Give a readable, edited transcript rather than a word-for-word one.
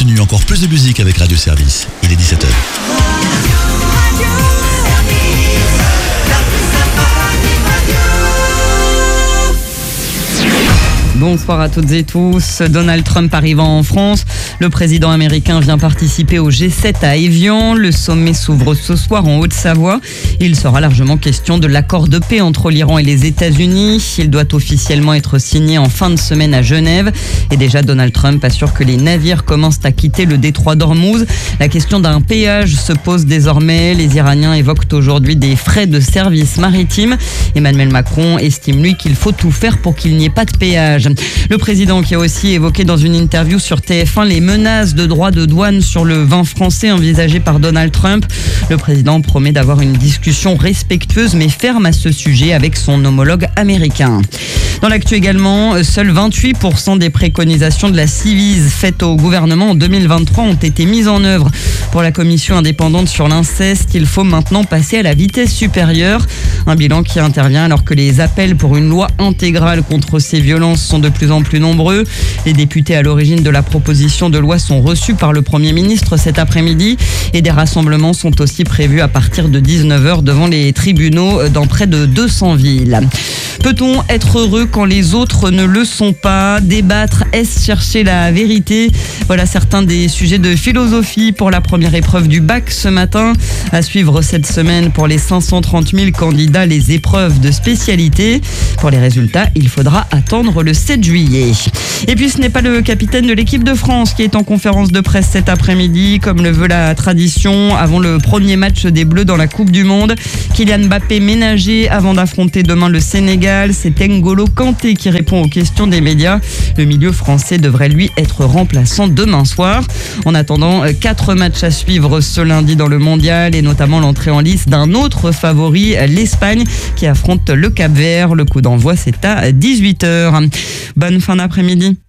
continue encore plus de musique avec Radio Service. Il est 17h. Bonsoir à toutes et tous. Donald Trump arrivant en France. Le président américain vient participer au G7 à Évian. Le sommet s'ouvre ce soir en Haute-Savoie. Il sera largement question de l'accord de paix entre l'Iran et les États-Unis. Il doit officiellement être signé en fin de semaine à Genève. Et déjà, Donald Trump assure que les navires commencent à quitter le détroit d'Ormuz. La question d'un péage se pose désormais. Les Iraniens évoquent aujourd'hui des frais de service maritime. Emmanuel Macron estime, lui, qu'il faut tout faire pour qu'il n'y ait pas de péage. Le président qui a aussi évoqué dans une interview sur TF1 les menaces de droits de douane sur le vin français envisagées par Donald Trump. Le président promet d'avoir une discussion respectueuse mais ferme à ce sujet avec son homologue américain. Dans l'actu également, seuls 28% des préconisations de la Ciivise faites au gouvernement en 2023 ont été mises en œuvre. Pour la commission indépendante sur l'inceste, il faut maintenant passer à la vitesse supérieure. Un bilan qui intervient alors que les appels pour une loi intégrale contre ces violences sont de plus en plus nombreux. Les députés à l'origine de la proposition de loi sont reçus par le Premier ministre cet après-midi et des rassemblements sont aussi prévus à partir de 19h devant les tribunaux dans près de 200 villes. Peut-on être heureux quand les autres ne le sont pas? Débattre, est-ce chercher la vérité? Voilà certains des sujets de philosophie pour la première épreuve du bac ce matin. À suivre cette semaine pour les 530 000 candidats, les épreuves de spécialité. Pour les résultats, il faudra attendre le 7 juillet. Et puis ce n'est pas le capitaine de l'équipe de France qui est en conférence de presse cet après-midi, comme le veut la tradition, avant le premier match des Bleus dans la Coupe du Monde. Kylian Mbappé ménagé avant d'affronter demain le Sénégal. C'est N'Golo Kanté qui répond aux questions des médias. Le milieu français devrait lui être remplaçant demain soir. En attendant, 4 matchs à suivre ce lundi dans le mondial et notamment l'entrée en lice d'un autre favori, l'Espagne, qui affronte le Cap-Vert. Le coup d'envoi, c'est à 18h. Bonne fin d'après-midi.